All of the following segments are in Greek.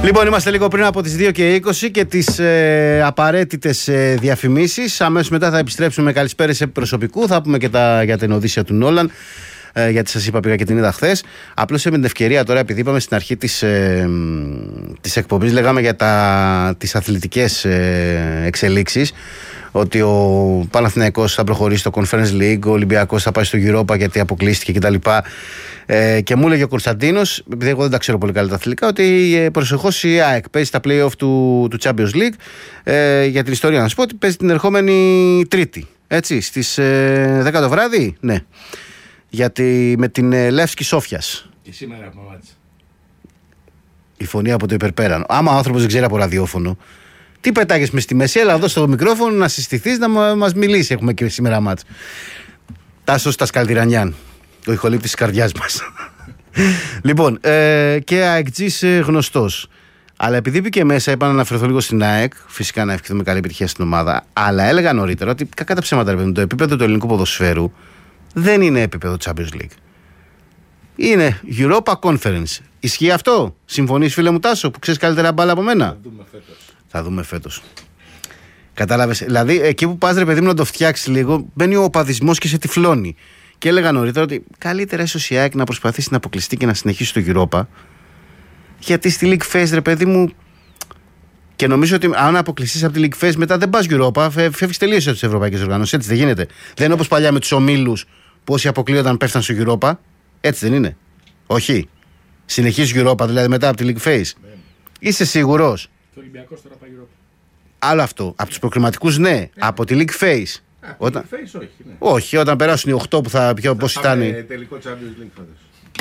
Λοιπόν, είμαστε λίγο πριν από τις 2:20 και τις απαραίτητες διαφημίσεις. Αμέσως μετά θα επιστρέψουμε με καλησπέρες επί προσωπικού. Θα πούμε και για την Οδύσσεια του Νόλαν. Γιατί σας είπα, πήγα και την είδα χθες. Απλώς με την ευκαιρία τώρα, επειδή είπαμε στην αρχή της εκπομπής, λέγαμε για τις αθλητικές εξελίξεις. Ότι ο Παναθηναϊκός θα προχωρήσει στο Conference League, ο Ολυμπιακός θα πάει στο Europa γιατί αποκλείστηκε κτλ. Και μου έλεγε ο Κωνσταντίνος, επειδή εγώ δεν τα ξέρω πολύ καλά τα αθλητικά, ότι προσεχώς η ΑΕΚ παίζει στα play-off του Champions League. Για την ιστορία να σου πω ότι παίζει την ερχόμενη Τρίτη. Έτσι, στις 10 το βράδυ, ναι. Γιατί με την Λεύσκη Σόφιας. Και σήμερα έχουμε μάτσα. Η φωνή από το υπερπέραν. Άμα ο άνθρωπος δεν ξέρει από ραδιόφωνο, τι πετάγες μες στη μέση, έλα εδώ στο μικρόφωνο να συστηθείς να μας μιλήσει. Έχουμε και σήμερα μάτς. Τάσος Τασκαλτηρανιάν, ο ηχολήπτης της καρδιάς μας. Λοιπόν, και αεκτζής γνωστός. Αλλά επειδή μπήκε μέσα, είπα να αναφερθώ λίγο στην ΑΕΚ. Φυσικά να ευχηθούμε καλή επιτυχία στην ομάδα. Αλλά έλεγα νωρίτερα ότι κακά τα ψέματα, ρε παιδί, το επίπεδο του ελληνικού ποδοσφαίρου δεν είναι επίπεδο Champions League. Είναι Europa Conference. Ισχύει αυτό? Συμφωνείς, φίλε μου Τάσο, που ξέρεις καλύτερα μπάλα από μένα? Θα δούμε φέτος. Κατάλαβες. Δηλαδή, εκεί που πας, ρε παιδί μου, να το φτιάξει λίγο, μπαίνει ο οπαδισμός και σε τυφλώνει. Και έλεγα νωρίτερα ότι καλύτερα ίσως η ΑΕΚ να προσπαθήσει να αποκλειστεί και να συνεχίσει το Europa. Γιατί στη League Phase, ρε παιδί μου, και νομίζω ότι αν αποκλειστείς από τη League Phase, μετά δεν πας Europa, φεύγεις τελείως από τις ευρωπαϊκές οργανώσεις. Έτσι δεν γίνεται? Δεν είναι όπως παλιά με τους ομίλους που όσοι αποκλείονταν πέφταν στο Europa. Έτσι δεν είναι? Όχι. Συνεχίζει Europa δηλαδή μετά από τη League Phase. Είσαι σίγουρος? Το Ολυμπιακός τώρα πάει Europa. Άλλο αυτό. Από τους προκριματικούς, ναι. Από τη League Phase. Όταν... League Phase, όχι. Ναι. Όχι, όταν περάσουν οι 8 που θα πιω πώς ήταν. Τελικό Champions League φέτος.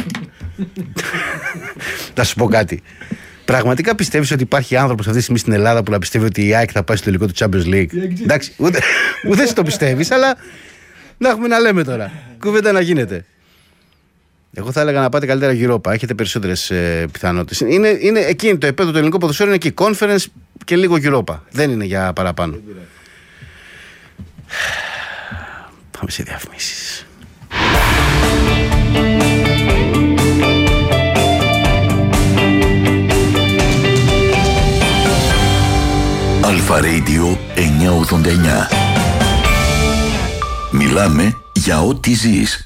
Θα σου πω κάτι. Πραγματικά πιστεύεις ότι υπάρχει άνθρωπος αυτή τη στιγμή στην Ελλάδα που να πιστεύει ότι η ΑΕΚ θα πάει στο τελικό του Champions League? Εντάξει, ούτε εσύ το πιστεύεις, αλλά να έχουμε να λέμε τώρα. Κουβέντα να γίνεται. Εγώ θα έλεγα να πάτε καλύτερα Europa. Έχετε περισσότερες πιθανότητες. Είναι εκεί το επίπεδο του ελληνικού ποδοσφαίρου, είναι εκεί Conference και λίγο Europa. Δεν είναι για παραπάνω. Πάμε σε διαφημίσεις. Αλφα Radio 989. Μιλάμε για ό,τι ζεις.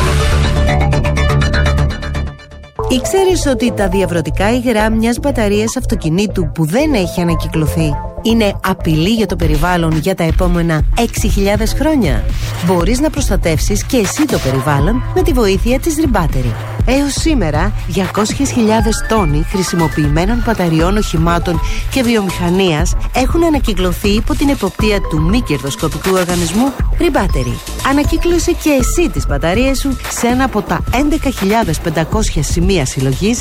Ήξερες ότι τα διαβρωτικά υγρά μιας μπαταρίας αυτοκινήτου που δεν έχει ανακυκλωθεί είναι απειλή για το περιβάλλον για τα επόμενα 6.000 χρόνια? Μπορείς να προστατεύσεις και εσύ το περιβάλλον με τη βοήθεια της Rebattery. Έως σήμερα, 200.000 τόνοι χρησιμοποιημένων μπαταριών οχημάτων και βιομηχανίας έχουν ανακυκλωθεί υπό την εποπτεία του μη κερδοσκοπικού οργανισμού Rebattery. Ανακύκλωσε και εσύ τις μπαταρίες σου σε ένα από τα 11.500 σημεία συλλογής